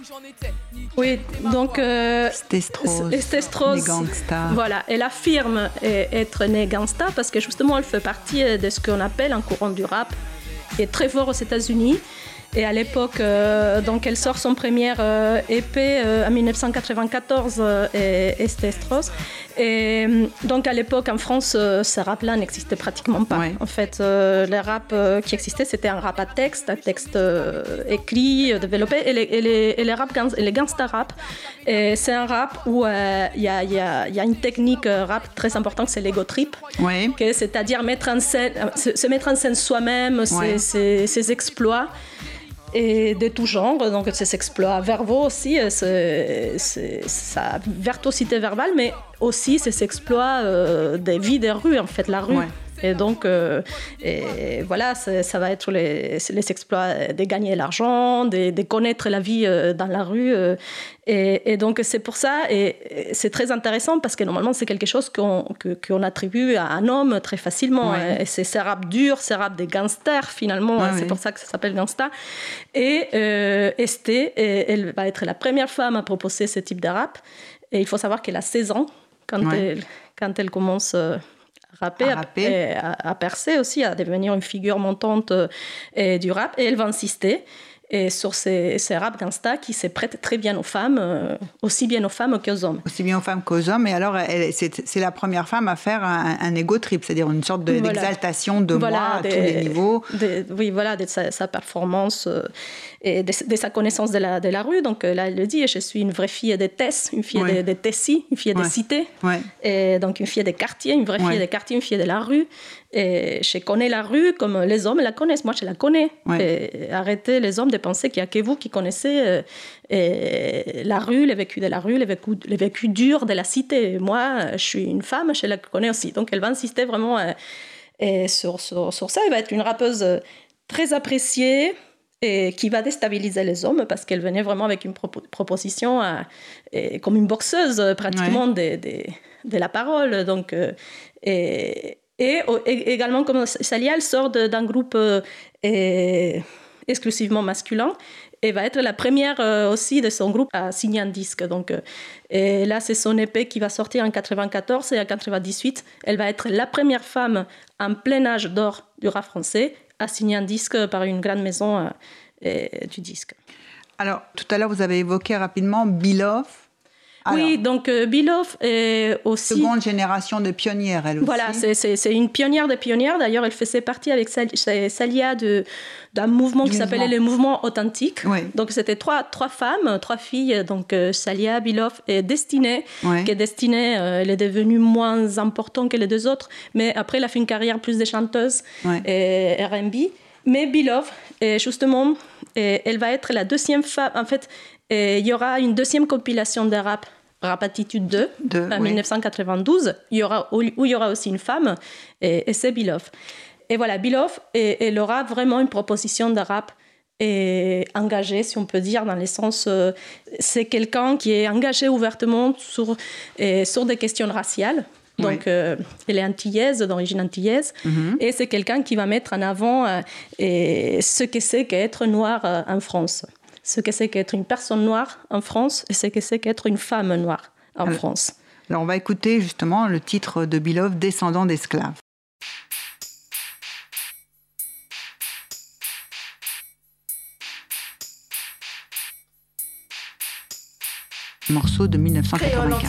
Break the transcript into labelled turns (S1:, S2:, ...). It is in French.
S1: Oui, donc
S2: Stestros, les gangsta.
S1: Voilà, elle affirme être née gangsta parce que justement elle fait partie de ce qu'on appelle un courant du rap qui est très fort aux États-Unis. Et à l'époque, donc elle sort son première EP en 1994, Stestros. Et donc à l'époque en France, ce rap-là n'existait pratiquement pas.
S2: Ouais.
S1: En fait, le rap qui existait, c'était un rap à texte, écrit, développé, et les gangsta rap. Et c'est un rap où il y a une technique rap très importante, c'est l'ego trip,
S2: Ouais.
S1: c'est-à-dire se mettre en scène soi-même,
S2: Ouais.
S1: ses exploits. Et de tout genre, donc ces exploits verbaux aussi, sa virtuosité verbale, mais aussi ces exploits des vies des rues, en fait, la rue.
S2: Ouais.
S1: Et donc, voilà, ça va être les exploits de gagner l'argent, de connaître la vie dans la rue. Et donc, c'est pour ça, et c'est très intéressant parce que normalement, c'est quelque chose qu'on attribue à un homme très facilement.
S2: Ouais.
S1: Et c'est rap dur, c'est rap des gangsters, finalement.
S2: Ouais,
S1: c'est
S2: ouais.
S1: pour ça que ça s'appelle gangsta. Et Esté, elle va être la première femme à proposer ce type de rap. Et il faut savoir qu'elle a 16 ans quand elle commence rapper, à percer aussi, à devenir une figure montante du rap. Et elle va insister sur ces rap gangsta qui se prêtent très bien aux femmes, aussi bien aux femmes qu'aux hommes.
S2: Aussi bien aux femmes qu'aux hommes. Et alors, c'est la première femme à faire un ego trip, c'est-à-dire une sorte d'exaltation de moi à tous les niveaux.
S1: De sa performance et de sa connaissance de la rue. Donc là, elle le dit, je suis une vraie fille des Tess, une fille des Tessis, une fille des cités.
S2: Ouais.
S1: Et donc une fille des quartiers, une vraie fille des quartiers, une fille de la rue. Et je connais la rue comme les hommes la connaissent. Moi, je la connais. Et arrêtez les hommes de penser qu'il n'y a que vous qui connaissez la rue, le vécu de la rue, le vécu dur de la cité. Moi, je suis une femme, je la connais aussi. Donc, elle va insister vraiment sur ça. Elle va être une rappeuse très appréciée et qui va déstabiliser les hommes parce qu'elle venait vraiment avec une proposition comme une boxeuse pratiquement de la parole. Donc, et également, comme Salia, elle sort d'un groupe exclusivement masculin et va être la première aussi de son groupe à signer un disque. Donc, et là, c'est son EP qui va sortir en 94 et en 98, elle va être la première femme en plein âge d'or du rap français à signer un disque par une grande maison du disque.
S2: Alors, tout à l'heure, vous avez évoqué rapidement Beloved.
S1: Oui, donc Beloved est aussi...
S2: Seconde génération de pionnières, elle aussi.
S1: Voilà, c'est une pionnière des pionnières. D'ailleurs, elle faisait partie avec Salia d'un mouvement qui s'appelait le mouvement authentique.
S2: Oui.
S1: Donc, c'était trois femmes, trois filles, donc Salia, Beloved et Destinée. Que Destinée, elle est devenue moins importante que les deux autres, mais après, elle a fait une carrière plus de chanteuse et R&B. Mais Beloved, justement, elle va être la deuxième femme. En fait, il y aura une deuxième compilation de rap Attitude 2 en 1992, où il y aura aussi une femme, et c'est Beloved. Et voilà, Beloved, elle aura vraiment une proposition de rap engagée, si on peut dire, dans le sens... c'est quelqu'un qui est engagé ouvertement sur des questions raciales. Donc, elle est antillaise, d'origine antillaise, et c'est quelqu'un qui va mettre en avant ce que c'est qu'être noir en France. Ce que c'est qu'être une personne noire en France et ce que c'est qu'être une femme noire en France.
S2: Alors, on va écouter justement le titre de Beloved, Descendant d'esclaves. Morceau de 1995.